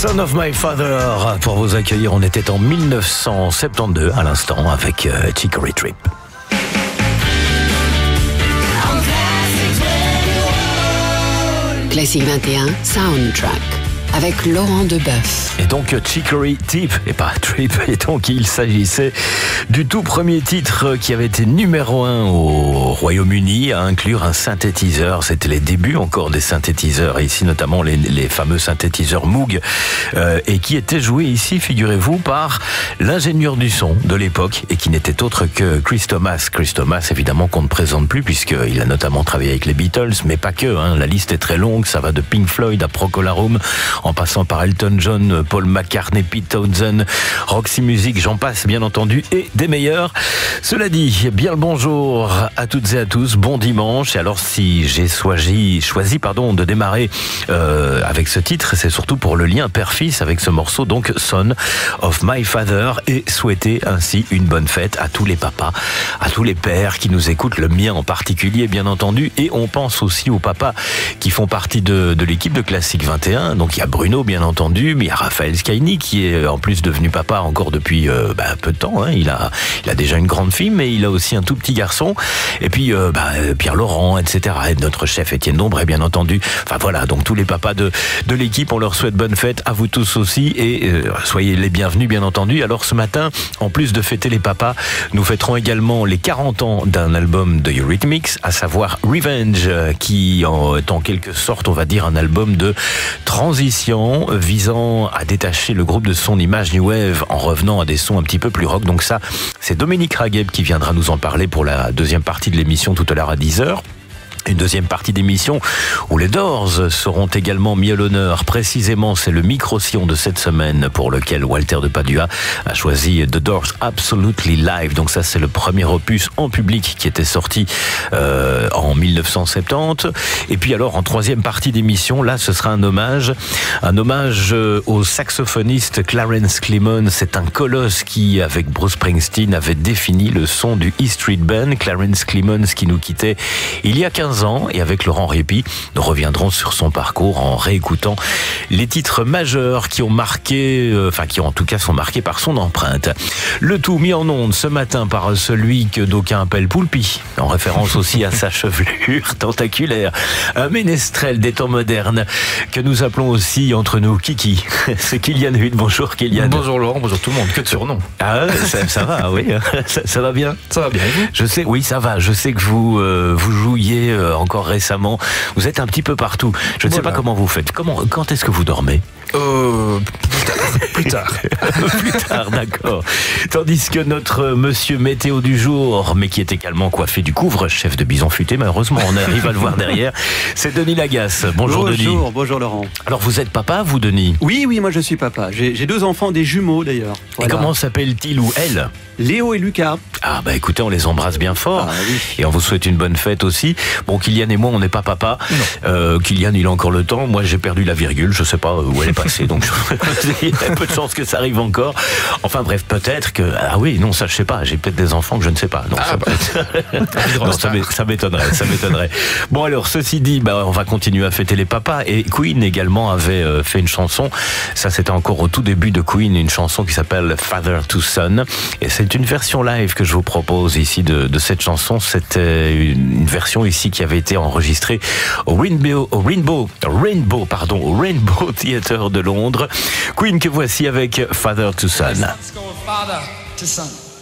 Son of My Father. Pour vous accueillir, on était en 1972 à l'instant avec Chicory Trip. Classique 21, Soundtrack, avec Laurent Deboeuf. Et donc Chicory Tip, et pas Trip, et donc il s'agissait du tout premier titre qui avait été numéro 1 au Royaume-Uni, à inclure un synthétiseur. C'était les débuts encore des synthétiseurs, et ici notamment les fameux synthétiseurs Moog, et qui étaient joués ici, figurez-vous, par l'ingénieur du son de l'époque, et qui n'était autre que Chris Thomas. Chris Thomas, évidemment, qu'on ne présente plus, puisqu'il a notamment travaillé avec les Beatles, mais pas que, hein. La liste est très longue, ça va de Pink Floyd à Procol Harum, en passant par Elton John, Paul McCartney, Pete Townshend, Roxy Music, j'en passe bien entendu, et des meilleurs. Cela dit, bien le bonjour à toutes et à tous, bon dimanche. Et alors si j'ai choisi de démarrer avec ce titre, c'est surtout pour le lien père-fils avec ce morceau, donc Son of My Father, et souhaiter ainsi une bonne fête à tous les papas, à tous les pères qui nous écoutent, le mien en particulier bien entendu, et on pense aussi aux papas qui font partie de l'équipe de Classique 21. Donc il y a Bruno bien entendu, mais il y a Raphaël Scaini qui est en plus devenu papa encore depuis peu de temps, hein. Il a déjà une grande fille, mais il a aussi un tout petit garçon, et puis Pierre Laurent, etc., et notre chef Étienne Dombray bien entendu. Enfin voilà, donc tous les papas de l'équipe, on leur souhaite bonne fête, à vous tous aussi, et soyez les bienvenus bien entendu. Alors ce matin, en plus de fêter les papas, nous fêterons également les 40 ans d'un album de Eurythmics, à savoir Revenge, qui est en quelque sorte, on va dire, un album de transition visant à détacher le groupe de son image New Wave en revenant à des sons un petit peu plus rock. Donc ça, c'est Dominique Ragueb qui viendra nous en parler pour la deuxième partie de l'émission tout à l'heure à 10h. Une deuxième partie d'émission où les Doors seront également mis à l'honneur. Précisément, c'est le micro-sillon de cette semaine pour lequel Walter de Padua a choisi The Doors Absolutely Live. Donc ça, c'est le premier opus en public qui était sorti en 1970. Et puis alors, en troisième partie d'émission, là, ce sera un hommage au saxophoniste Clarence Clemons. C'est un colosse qui, avec Bruce Springsteen, avait défini le son du E Street Band. Clarence Clemons qui nous quittait il y a 15 ans, et avec Laurent Répy, nous reviendrons sur son parcours en réécoutant les titres majeurs qui ont marqué, qui en tout cas sont marqués par son empreinte. Le tout mis en onde ce matin par celui que d'aucuns appellent Poulpi, en référence aussi à sa chevelure tentaculaire. Un ménestrel des temps modernes que nous appelons aussi entre nous Kiki. C'est Kylian Huyd. Bonjour Kylian. Bonjour Laurent, bonjour tout le monde. Que de surnoms. Ah, ça va, oui. Ça va bien. Ça va bien. Je sais, oui, ça va. Je sais que vous jouiez encore récemment. Vous êtes un petit peu partout. Je ne sais pas comment vous faites. Quand est-ce que vous dormez ? Plus tard. Plus tard, d'accord. Tandis que notre monsieur météo du jour, mais qui est également coiffé du couvre-chef de Bison Futé, malheureusement, on arrive à le voir derrière, c'est Denis Lagasse. Bonjour Denis. Bonjour Laurent. Alors vous êtes papa, vous Denis ? Oui, moi je suis papa. J'ai 2 enfants, des jumeaux d'ailleurs. Voilà. Et comment s'appellent-ils ou elles ? Léo et Lucas. Ah bah écoutez, on les embrasse bien fort, oui. Et on vous souhaite une bonne fête aussi. Bon, Kylian et moi, on n'est pas papa. Kylian, il a encore le temps. Moi, j'ai perdu la virgule. Je sais pas où elle est passée, donc il y a peu de chances que ça arrive encore. Enfin bref, peut-être que ça je sais pas. J'ai peut-être des enfants que je ne sais pas. Donc ça m'étonnerait. Bon alors, ceci dit, on va continuer à fêter les papas. Et Queen également avait fait une chanson. Ça, c'était encore au tout début de Queen, une chanson qui s'appelle Father to Son. Et c'est une version live que je vous propose ici de cette chanson. C'était une version ici qui avait été enregistrée au Rainbow Theatre de Londres. Queen que voici avec Father to Son. Let's go, Father to Son.